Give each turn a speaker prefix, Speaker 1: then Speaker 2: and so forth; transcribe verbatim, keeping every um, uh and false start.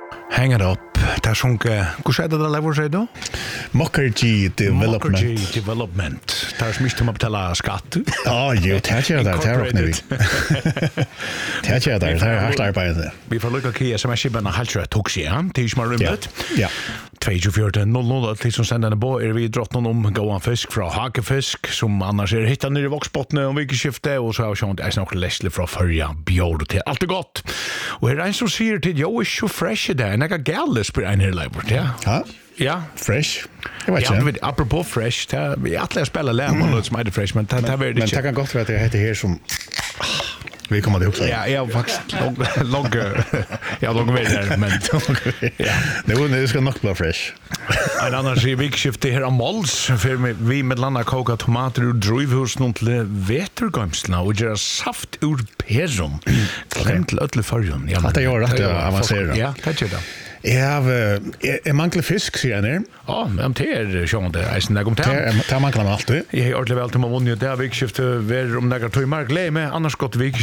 Speaker 1: Hang it up. Der sjunker, hva skjedde det lever seg da?
Speaker 2: Mockergy Development.
Speaker 1: Mockergy Development. Der smyste man betala skatt.
Speaker 2: Ja, jo, det er ikke der, det er åpner vi. Det er ikke der, det er hardt arbeid.
Speaker 1: Vi får lukka kia som er skibben av halvtrøy tog seg, ja? Det er ikke mer rymmet.
Speaker 2: Ja.
Speaker 1: tjuefire null null, til som sender på, er vi dratt noen om gåan fisk fra hakefisk, som annars er hittet nere i voksbottene om vikeskiftet, og så har vi sånt, jeg snakker leslig fra førja, bjord til, alt er godt. Og her er en som sier til, jo, er så fresh i det, en ega gale spyr en her leivert, ja?
Speaker 2: Ja?
Speaker 1: Ja.
Speaker 2: Fresh? Jeg vet
Speaker 1: Ja,
Speaker 2: ikke.
Speaker 1: du vet, apropos fresh, det er, vi atler spiller lærm og noe som er det fresh, men det er veldig
Speaker 2: Men det
Speaker 1: ikke.
Speaker 2: kan godt være at jeg heter her som... Vi kommer til å huske.
Speaker 1: Ja, jeg har faktisk långt, jeg har långt ved der, men... Ja.
Speaker 2: Nu, nu skal nok bli fresh.
Speaker 1: En annan sier vikskifte her av Mols, for vi med landa koka tomater ur drivhusen til vetergømslene og gjøre saft ur perum. Klem til ødle fargen. Ja,
Speaker 2: At det gjør rett å avansere.
Speaker 1: Ja, det er det.
Speaker 2: Jeg har... Jeg mangler fisk, sier jeg nere.
Speaker 1: Ja, men det er sånn det er snakk om det.
Speaker 2: Det mangler man alltid.
Speaker 1: Jeg har ordentlig vel til å vunne det vikskifte ver om nægget tog mark, leie med, annars godt vikskifte.